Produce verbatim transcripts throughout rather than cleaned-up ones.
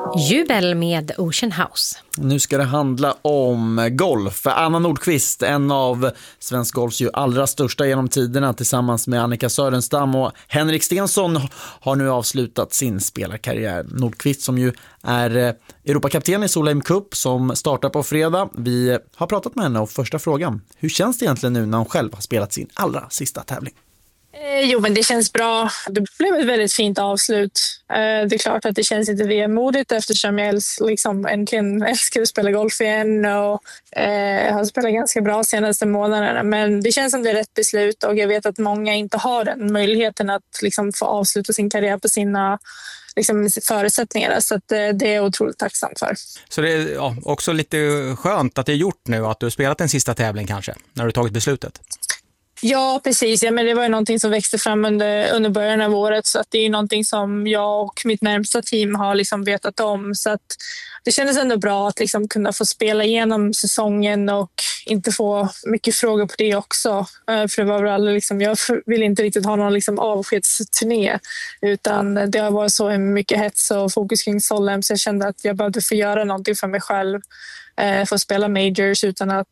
Jubel med Ocean House. Nu ska det handla om golf. Anna Nordqvist, en av svensk golfs ju allra största genom tiderna, tillsammans med Annika Sörenstam och Henrik Stenson, har nu avslutat sin spelarkarriär. Nordqvist som ju är Europakapten i Solheim Cup som startar på fredag. Vi har pratat med henne och första frågan: hur känns det egentligen nu när hon själv har spelat sin allra sista tävling? Jo, men det känns bra. Det blev ett väldigt fint avslut. Det är klart att det känns inte vemodigt eftersom jag liksom äntligen älskar att spela golf igen och eh, har spelat ganska bra senaste månaderna. Men det känns som det är rätt beslut och jag vet att många inte har den möjligheten att liksom få avsluta sin karriär på sina liksom, förutsättningar. Så att, eh, det är jag otroligt tacksam för. Så det är ja, också lite skönt att det är gjort nu, att du har spelat en sista tävling kanske, när du tagit beslutet? Ja, precis. Ja, men det var ju någonting som växte fram under, under början av året, så att det är någonting som jag och mitt närmsta team har liksom vetat om. Så att det kändes ändå bra att liksom kunna få spela igenom säsongen och inte få mycket frågor på det också. För det var väl aldrig, liksom, jag vill inte riktigt ha någon liksom avskedsturné, utan det har varit så mycket hets och fokus kring Solheim, så jag kände att jag behövde få göra någonting för mig själv. Få spela majors utan att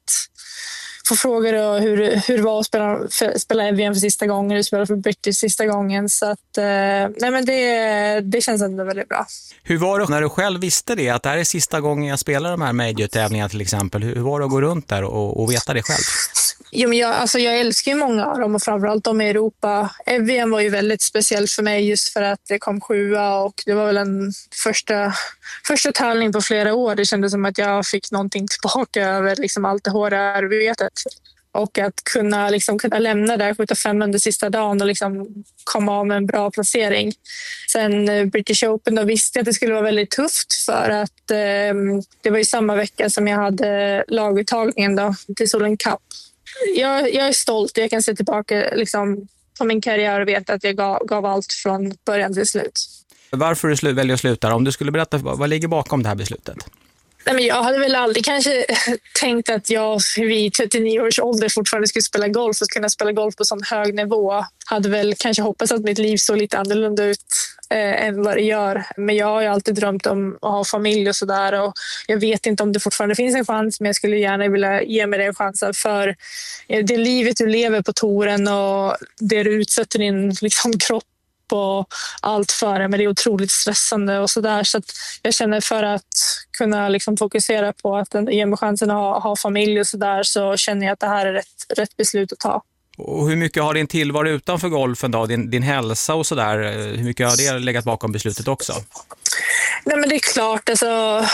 få frågor och hur, hur det var att spela, för, spela V M för sista gången, och spela för British sista gången. Så att, eh, nej men det, det känns ändå väldigt bra. Hur var det när du själv visste det, att det här är sista gången jag spelar de här major-tävlingarna till exempel? Hur var det att gå runt där och, och veta det själv? Jo, men jag, alltså jag älskar ju många av dem och framförallt de i Europa. V M var ju väldigt speciellt för mig just för att det kom sjua och det var väl en första, första tävling på flera år. Det kändes som att jag fick någonting tillbaka över liksom allt det hårda arbetet. Och att kunna, liksom, kunna lämna där, skjuta fem under sista dagen och liksom komma av med en bra placering. Sen eh, British Open, då visste jag att det skulle vara väldigt tufft för att eh, det var ju samma vecka som jag hade laguttagningen då, till Solheim Cup. Jag, jag är stolt. Jag kan se tillbaka liksom, på min karriär och veta att jag gav, gav allt från början till slut. Varför du väljer att sluta? Om du skulle berätta, vad ligger bakom det här beslutet? Nej, men jag hade väl aldrig kanske tänkt att jag vid trettionio års ålder fortfarande skulle spela golf och kunna spela golf på sån hög nivå. Hade väl kanske hoppats att mitt liv såg lite annorlunda ut eh, än vad det gör. Men jag har ju alltid drömt om att ha familj och sådär. Och jag vet inte om det fortfarande finns en chans, men jag skulle gärna vilja ge mig den chansen. För det livet du lever på touren och det du utsätter din liksom, kropp och allt för det, men det är otroligt stressande och sådär, så att jag känner för att kunna liksom fokusera på att ge mig chansen att ha, ha familj och sådär, så känner jag att det här är rätt, rätt beslut att ta. Och hur mycket har din tillvaro utanför golfen då, din, din hälsa och sådär, hur mycket har det legat bakom beslutet också? Nej, men det är klart, alltså,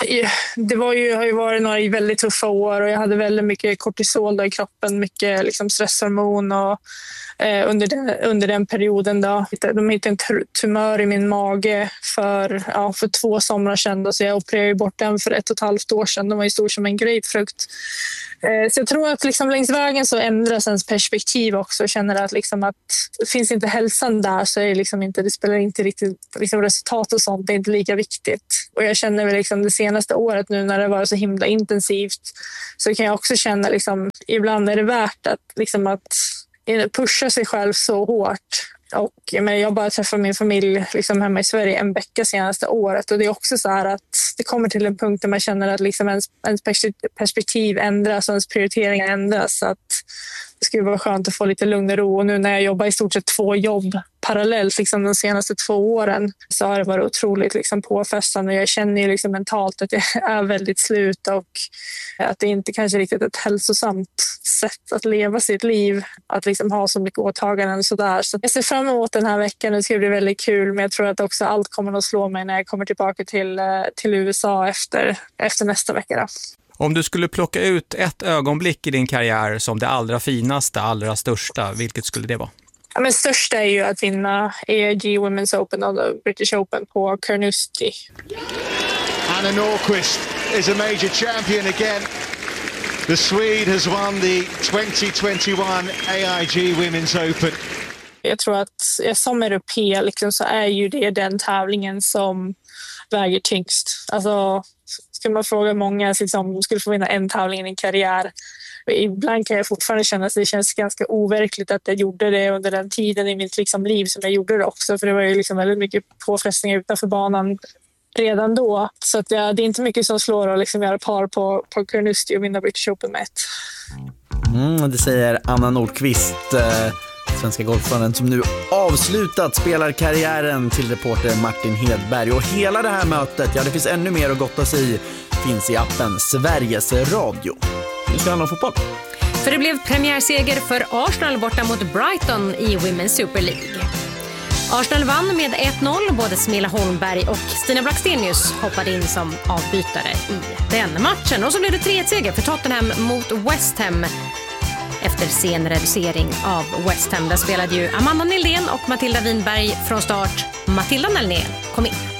det var ju, har ju varit några väldigt tuffa år och jag hade väldigt mycket kortisol i kroppen, mycket liksom stresshormon och eh, under, den, under den perioden då. De hittade en tumör i min mage för, ja, för två somrar sedan då, så jag opererade bort den för ett och ett halvt år sedan. Den var ju stor som en grapefrukt. Eh, så jag tror att liksom längs vägen så ändras ens perspektiv också. Jag känner att, liksom att finns inte hälsan där så är det, liksom inte, det spelar inte riktigt liksom resultat och sånt, det är inte lika viktigt. Och jag känner väl liksom det senaste året nu när det var så himla intensivt, så kan jag också känna liksom, ibland är det värt att, liksom att pusha sig själv så hårt. Och, men jag bara träffade min familj liksom hemma i Sverige en vecka senaste året, och det är också så här att det kommer till en punkt där man känner att liksom ens, ens perspektiv ändras och ens prioriteringar ändras, så att det skulle vara skönt att få lite lugn och ro. Och nu när jag jobbar i stort sett två jobb parallellt liksom de senaste två åren, så har det varit otroligt liksom påfrestande. Jag känner ju liksom mentalt att jag är väldigt slut och att det inte kanske riktigt är ett hälsosamt sätt att leva sitt liv, att liksom ha så mycket åtaganden och sådär. Så jag ser fram emot den här veckan, det ska bli väldigt kul, men jag tror att också allt kommer att slå mig när jag kommer tillbaka till, till U S A efter, efter nästa vecka då. Om du skulle plocka ut ett ögonblick i din karriär som det allra finaste, allra största, vilket skulle det vara? Ja, men största är ju att vinna A I G Women's Open och British Open på Carnoustie. Anna Nordqvist is a major champion again. The Swede has won the twenty twenty-one A I G Women's Open. Jag tror att som europé liksom, så är ju det den tävlingen som väger tyngst. Alltså, skulle man fråga många liksom, skulle få vinna en tävling i en karriär. Ibland kan jag fortfarande känna att det känns ganska overkligt att jag gjorde det under den tiden i mitt liksom, liv som jag gjorde det också. För det var ju liksom väldigt mycket påfrestningar utanför banan redan då. Så att, ja, det är inte mycket som slår att liksom göra par på, på Carnoustie och vinna British Open med ett. Mm, det säger Anna Nordqvist, eh, svenska golfaren som nu avslutat spelarkarriären, till reporter Martin Hedberg. Och hela det här mötet, ja det finns ännu mer att gotta sig i, finns i appen Sveriges Radio. Nu ska det handla om fotboll. För det blev premiärseger för Arsenal borta mot Brighton i Women's Super League. Arsenal vann med ett noll, både Smilla Holmberg och Stina Blackstenius hoppade in som avbytare i den matchen. Och så blev det tre ett seger för Tottenham mot West Ham efter sen reducering av West Ham. Där spelade ju Amanda Nildén och Matilda Winberg från start. Matilda Nildén kom in.